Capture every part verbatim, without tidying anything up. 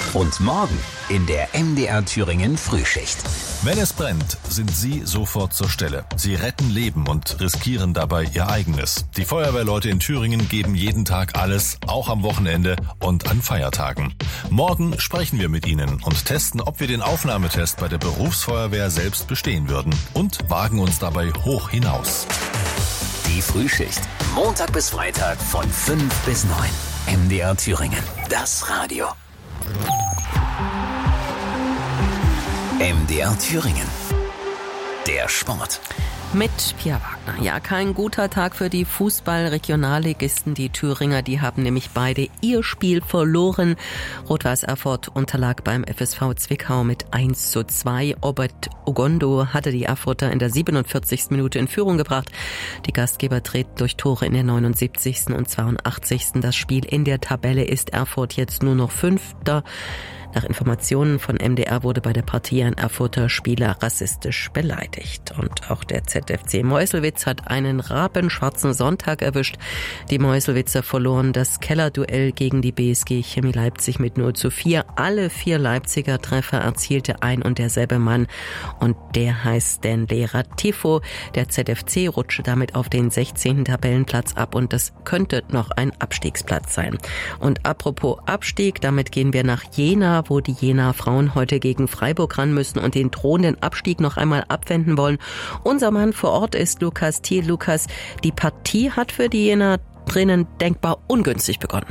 Und morgen in der M D R Thüringen Frühschicht. Wenn es brennt, sind Sie sofort zur Stelle. Sie retten Leben und riskieren dabei Ihr eigenes. Die Feuerwehrleute in Thüringen geben jeden Tag alles, auch am Wochenende und an Feiertagen. Morgen sprechen wir mit Ihnen und testen, ob wir den Aufnahmetest bei der Berufsfeuerwehr selbst bestehen würden und wagen uns dabei hoch hinaus. Die Frühschicht. Montag bis Freitag von fünf bis neun. M D R Thüringen. Das Radio. M D R Thüringen. Der Sport. Mit Pia Wagner. Ja, kein guter Tag für die Fußball-Regionalligisten. Die Thüringer, die haben nämlich beide ihr Spiel verloren. Rot-Weiß Erfurt unterlag beim F S V Zwickau mit eins zu zwei. Obert Ogondo hatte die Erfurter in der siebenundvierzigsten Minute in Führung gebracht. Die Gastgeber treten durch Tore in der neunundsiebzigsten und zweiundachtzigsten Das Spiel. In der Tabelle ist Erfurt jetzt nur noch Fünfter. Nach Informationen von M D R wurde bei der Partie ein Erfurter Spieler rassistisch beleidigt. Und auch der Z F C Meuselwitz hat einen rabenschwarzen Sonntag erwischt. Die Meuselwitzer verloren das Kellerduell gegen die B S G Chemie Leipzig mit null zu vier. Alle vier Leipziger Treffer erzielte ein und derselbe Mann. Und der heißt Stanley Ratifo. Der Z F C rutschte damit auf den sechzehnten Tabellenplatz ab und das könnte noch ein Abstiegsplatz sein. Und apropos Abstieg, damit gehen wir nach Jena, wo die Jenaer Frauen heute gegen Freiburg ran müssen und den drohenden Abstieg noch einmal abwenden wollen. Unser Mann vor Ort ist Lukas Thiel. Lukas, die Partie hat für die Jenaer drinnen denkbar ungünstig begonnen.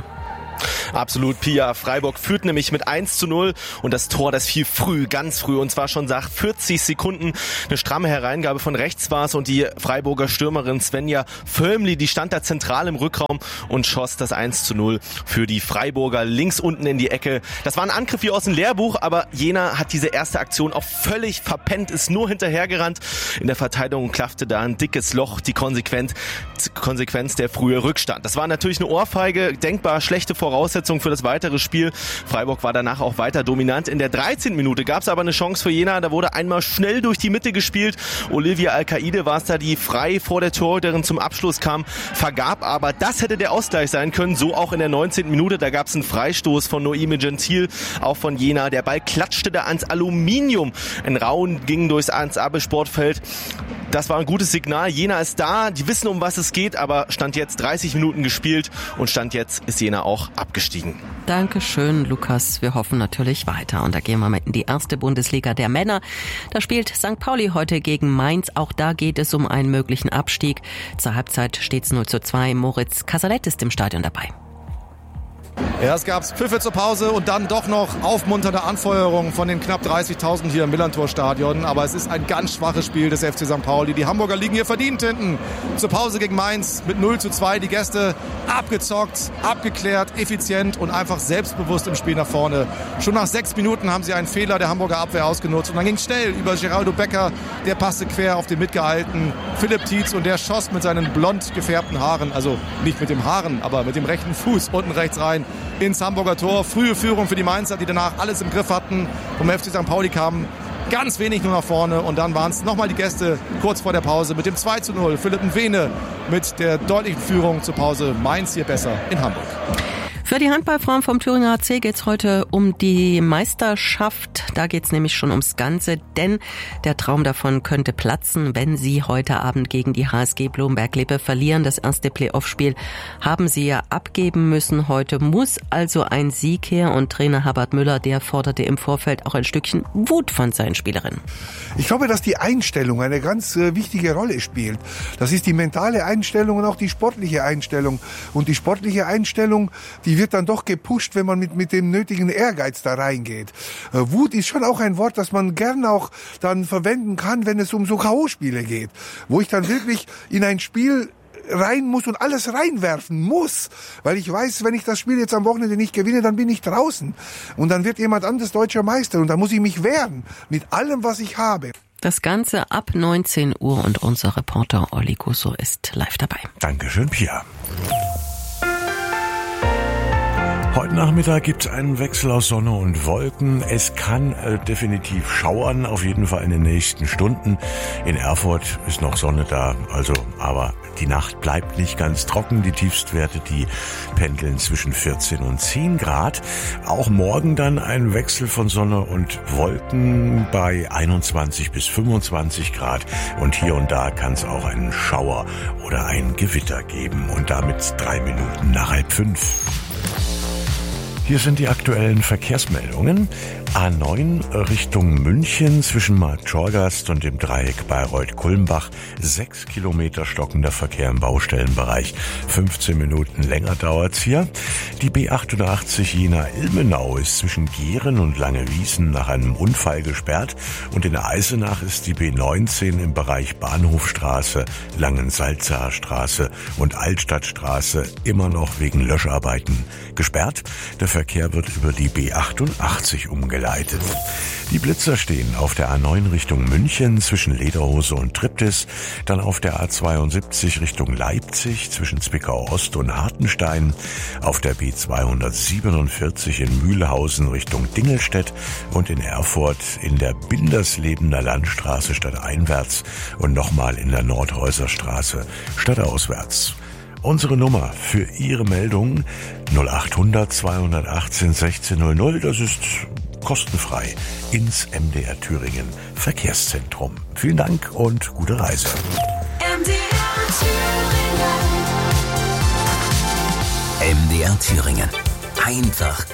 Absolut, Pia. Freiburg führt nämlich mit eins zu null und das Tor, das fiel früh, ganz früh, und zwar schon nach vierzig Sekunden. Eine stramme Hereingabe von rechts war es und die Freiburger Stürmerin Svenja Völmli, die stand da zentral im Rückraum und schoss das eins zu null für die Freiburger links unten in die Ecke. Das war ein Angriff wie aus dem Lehrbuch, aber Jena hat diese erste Aktion auch völlig verpennt, ist nur hinterhergerannt. In der Verteidigung klaffte da ein dickes Loch, die Konsequenz, Konsequenz der frühe Rückstand. Das war natürlich eine Ohrfeige, denkbar schlechte Voraussetzung für das weitere Spiel. Freiburg war danach auch weiter dominant. In der dreizehnten Minute gab es aber eine Chance für Jena. Da wurde einmal schnell durch die Mitte gespielt. Olivia Al-Qaide war es da, die frei vor der Torhüterin zum Abschluss kam, vergab aber. Das hätte der Ausgleich sein können. So auch in der neunzehnten Minute. Da gab es einen Freistoß von Noemi Gentil, auch von Jena. Der Ball klatschte da ans Aluminium. Ein Raun ging durchs Ans-Abe-Sportfeld. Das war ein gutes Signal. Jena ist da. Die wissen, um was es geht, aber Stand jetzt dreißig Minuten gespielt und Stand jetzt ist Jena auch abgestiegen. Dankeschön, Lukas. Wir hoffen natürlich weiter. Und da gehen wir mal in die erste Bundesliga der Männer. Da spielt Sankt Pauli heute gegen Mainz. Auch da geht es um einen möglichen Abstieg. Zur Halbzeit steht es null zu zwei. Moritz Casalet ist im Stadion dabei. Ja, es gab Pfiffe zur Pause und dann doch noch aufmunternde Anfeuerung von den knapp dreißigtausend hier im Millantor-Stadion. Aber es ist ein ganz schwaches Spiel des F C Sankt Pauli. Die Hamburger liegen hier verdient hinten. Zur Pause gegen Mainz mit null zu zwei. Die Gäste abgezockt, abgeklärt, effizient und einfach selbstbewusst im Spiel nach vorne. Schon nach sechs Minuten haben sie einen Fehler der Hamburger Abwehr ausgenutzt. Und dann ging es schnell über Geraldo Becker. Der passte quer auf den mitgehaltenen Philipp Tietz und der schoss mit seinen blond gefärbten Haaren, also nicht mit dem Haaren, aber mit dem rechten Fuß unten rechts rein ins Hamburger Tor. Frühe Führung für die Mainzer, die danach alles im Griff hatten. Vom F C Sankt Pauli kamen ganz wenig nur nach vorne und dann waren es nochmal die Gäste kurz vor der Pause mit dem zwei zu null. Philipp Nwene mit der deutlichen Führung zur Pause. Mainz hier besser in Hamburg. Für die Handballfrauen vom Thüringer A C geht's heute um die Meisterschaft. Da geht's nämlich schon ums Ganze, denn der Traum davon könnte platzen, wenn sie heute Abend gegen die H S G Blomberg-Lippe verlieren. Das erste Playoff-Spiel haben sie ja abgeben müssen. Heute muss also ein Sieg her und Trainer Herbert Müller, der forderte im Vorfeld auch ein Stückchen Wut von seinen Spielerinnen. Ich glaube, dass die Einstellung eine ganz äh, wichtige Rolle spielt. Das ist die mentale Einstellung und auch die sportliche Einstellung. Und die sportliche Einstellung, die wird dann doch gepusht, wenn man mit, mit dem nötigen Ehrgeiz da reingeht. Äh, Wut ist schon auch ein Wort, das man gern auch dann verwenden kann, wenn es um so K O-Spiele geht. Wo ich dann wirklich in ein Spiel rein muss und alles reinwerfen muss. Weil ich weiß, wenn ich das Spiel jetzt am Wochenende nicht gewinne, dann bin ich draußen. Und dann wird jemand anderes deutscher Meister. Und dann muss ich mich wehren. Mit allem, was ich habe. Das Ganze ab neunzehn Uhr und unser Reporter Olli Gusso ist live dabei. Dankeschön, Pia. Heute Nachmittag gibt es einen Wechsel aus Sonne und Wolken. Es kann äh, definitiv schauern, auf jeden Fall in den nächsten Stunden. In Erfurt ist noch Sonne da, also aber die Nacht bleibt nicht ganz trocken. Die Tiefstwerte, die pendeln zwischen vierzehn und zehn Grad. Auch morgen dann ein Wechsel von Sonne und Wolken bei einundzwanzig bis fünfundzwanzig Grad. Und hier und da kann es auch einen Schauer oder ein Gewitter geben. Und damit drei Minuten nach halb fünf. Hier sind die aktuellen Verkehrsmeldungen. A neun Richtung München zwischen Marktschorgast und dem Dreieck Bayreuth-Kulmbach. Sechs Kilometer stockender Verkehr im Baustellenbereich. fünfzehn Minuten länger dauert's hier. Die B achtundachtzig Jena-Ilmenau ist zwischen Gehren und Langewiesen nach einem Unfall gesperrt. Und in Eisenach ist die B neunzehn im Bereich Bahnhofstraße, Langensalzaer Straße und Altstadtstraße immer noch wegen Löscharbeiten gesperrt. Der Verkehr wird über die B achtundachtzig umgeleitet. Die Blitzer stehen auf der A neun Richtung München zwischen Lederhose und Triptis, dann auf der A zweiundsiebzig Richtung Leipzig zwischen Zwickau-Ost und Hartenstein, auf der B zweihundertsiebenundvierzig in Mühlhausen Richtung Dingelstedt und in Erfurt in der Binderslebener Landstraße stadteinwärts und nochmal in der Nordhäuser Straße stadtauswärts. Unsere Nummer für Ihre Meldung null acht hundert zweihundertachtzehn sechzehn null null, das ist kostenfrei ins M D R Thüringen Verkehrszentrum. Vielen Dank und gute Reise. M D R Thüringen. M D R Thüringen. Einfach